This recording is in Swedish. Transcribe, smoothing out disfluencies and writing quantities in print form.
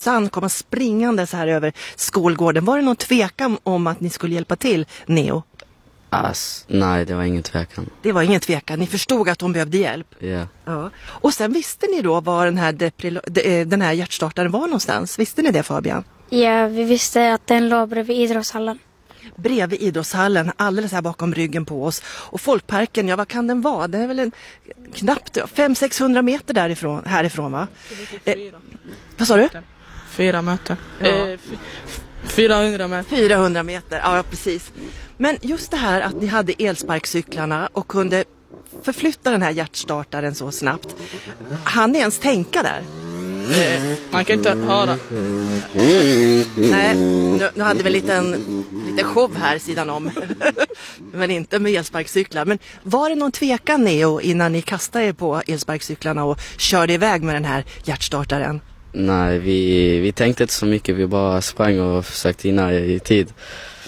Susanne komma springande så här över skolgården. Var det någon tvekan om att ni skulle hjälpa till, Neo? Nej, det var ingen tvekan. Det var ingen tvekan. Ni förstod att hon behövde hjälp. Yeah. Ja. Och sen visste ni då var den här hjärtstartaren var någonstans? Visste ni det, Fabian? Ja, vi visste att den låg bredvid idrottshallen. Bredvid idrottshallen, alldeles här bakom ryggen på oss. Och folkparken, ja vad kan den vara? Det är väl knappt 500-600 meter härifrån va? Vad sa du? 4 meter. Ja. 400 meter. 400 meter, ja precis. Men just det här att ni hade elsparkcyklarna och kunde förflytta den här hjärtstartaren så snabbt. Han ens tänka där? Man kan inte höra. Nej, nu hade vi en liten show här sidan om. Men inte med elsparkcyklar. Men var det någon tvekan, Neo, innan ni kastade er på elsparkcyklarna och körde iväg med den här hjärtstartaren? Nej, vi tänkte inte så mycket. Vi bara sprang och försökte hinna i tid.